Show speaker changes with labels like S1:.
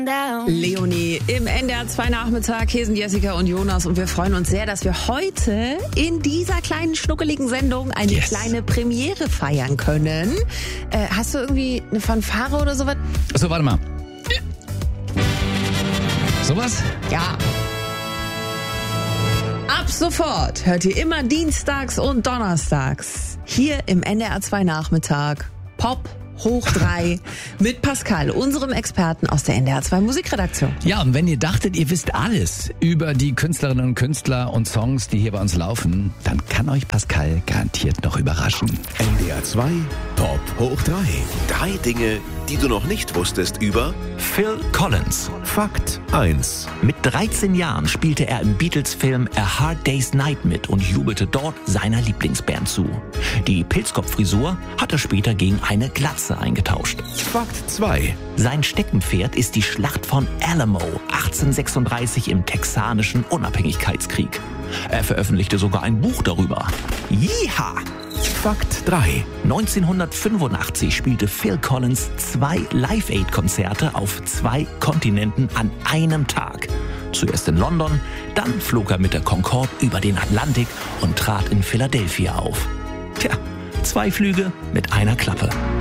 S1: Leonie im NDR 2 Nachmittag. Hier sind Jessica und Jonas und wir freuen uns sehr, dass wir heute in dieser kleinen schnuckeligen Sendung eine kleine Premiere feiern können. Hast du irgendwie eine Fanfare oder sowas?
S2: So, warte mal. Sowas?
S1: Ja. Ab sofort hört ihr immer dienstags und donnerstags hier im NDR 2 Nachmittag Pop hoch 3 mit Pascal, unserem Experten aus der NDR 2 Musikredaktion.
S2: Ja, und wenn ihr dachtet, ihr wisst alles über die Künstlerinnen und Künstler und Songs, die hier bei uns laufen, dann kann euch Pascal garantiert noch überraschen.
S3: NDR 2 Pop hoch 3.
S4: 3 Dinge, die du noch nicht wusstest über
S5: Phil Collins.
S3: Fakt 1.
S5: Mit 13 Jahren spielte er im Beatles-Film A Hard Day's Night mit und jubelte dort seiner Lieblingsband zu. Die Pilzkopffrisur hat er später gegen eine Glatze eingetauscht.
S3: Fakt 2.
S5: Sein Steckenpferd ist die Schlacht von Alamo 1836 im texanischen Unabhängigkeitskrieg. Er veröffentlichte sogar ein Buch darüber. Yeeha!
S3: Fakt 3.
S5: 1985 spielte Phil Collins 2 Live-Aid-Konzerte auf 2 Kontinenten an einem Tag. Zuerst in London, dann flog er mit der Concorde über den Atlantik und trat in Philadelphia auf. Tja, 2 Flüge mit einer Klappe.